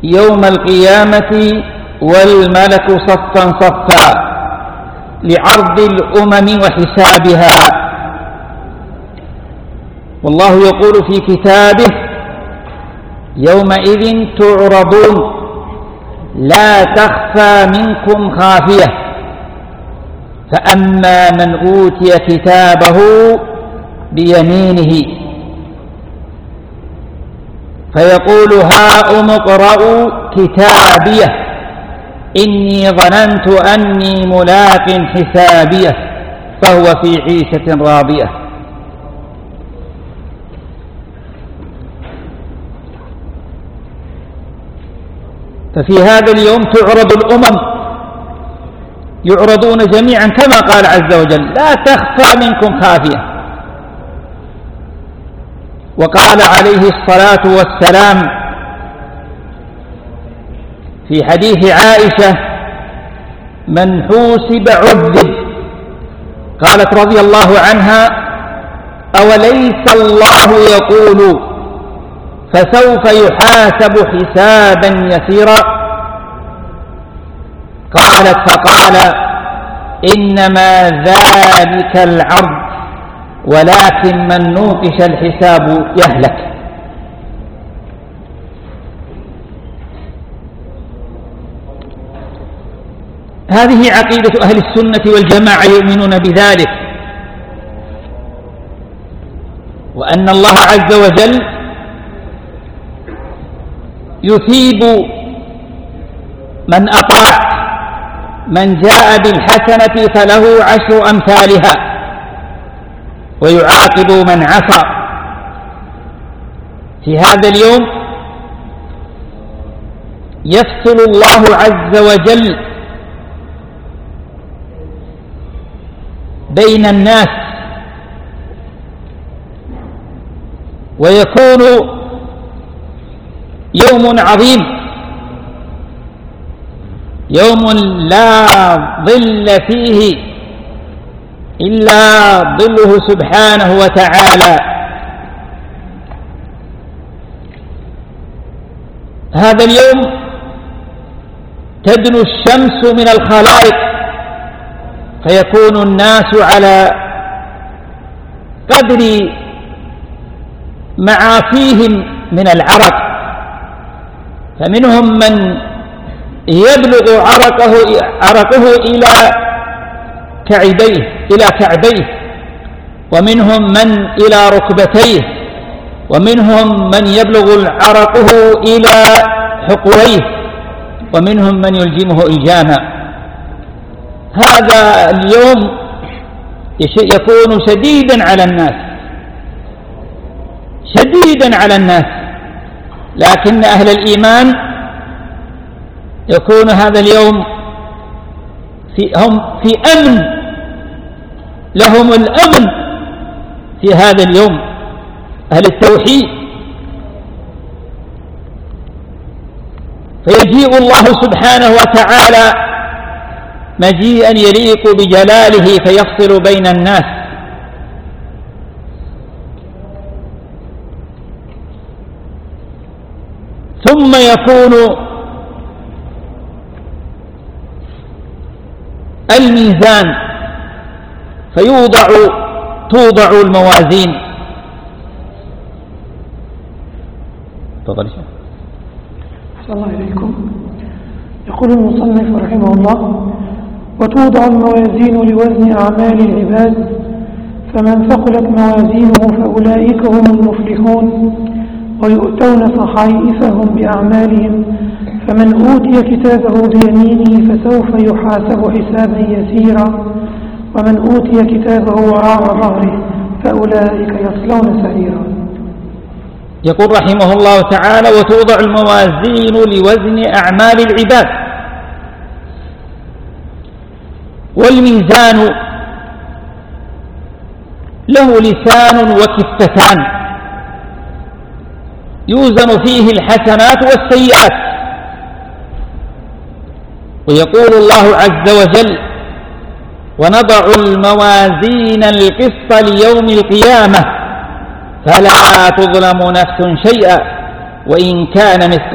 يوم القيامة والملك صفا صفا لعرض الأمم وحسابها. والله يقول في كتابه: يومئذ تعرضون لا تخفى منكم خافية، فأما من أوتي كتابه بيمينه فيقول: هاؤم اقرءوا كتابيه إني ظننت أني ملاق حسابيه فهو في عيشة راضية. ففي هذا اليوم تعرض الأمم، يعرضون جميعا كما قال عز وجل: لا تخفى منكم خافية. وقال عليه الصلاة والسلام في حديث عائشة: من حوسب عذب. قالت رضي الله عنها: أوليس الله يقول فسوف يحاسب حسابا يسيرا؟ قالت: فقال: إنما ذلك العرض ولكن من نوقش الحساب يهلك. هذه عقيدة أهل السنة والجماعة، يؤمنون بذلك، وأن الله عز وجل يثيب من أطاع، من جاء بالحسنة فله 10 أمثالها، ويعاقب من عصى. في هذا اليوم يفصل الله عز وجل بين الناس، ويكون يوم عظيم، يوم لا ظل فيه إلا ظله سبحانه وتعالى. هذا اليوم تدنو الشمس من الخلائق، فيكون الناس على قدر معافيهم من العرق، فمنهم من يبلغ عرقه إلى كعبيه، ومنهم من إلى ركبتيه، ومنهم من يبلغ عرقه إلى حقويه، ومنهم من يلجمه إلجاما. هذا اليوم يكون شديدا على الناس، لكن أهل الإيمان يكون هذا اليوم هم في أمن، لهم الأمن في هذا اليوم، أهل التوحيد. فيجيء الله سبحانه وتعالى مجيئا يليق بجلاله فيفصل بين الناس. ثم يكون الميزان توضع الموازين. تفضل. أحسن الله إليكم. يقول المصنف رحمه الله: وتوضع الموازين لوزن أعمال العباد، فمن ثقلت موازينه فأولئك هم المفلحون، ويؤتون صحائفهم بأعمالهم، فمن أوتي كتابه بيمينه فسوف يحاسب حسابا يسيرا، ومن أوتي كتابه وراء ظهره فأولئك يصلون سعيرا. يقول رحمه الله تعالى: وتوضع الموازين لوزن أعمال العباد. والميزان له لسان وكفتان يوزن فيه الحسنات والسيئات. ويقول الله عز وجل: ونضع الموازين القسط ليوم القيامة فلا تظلم نفس شيئا وإن كان مثقال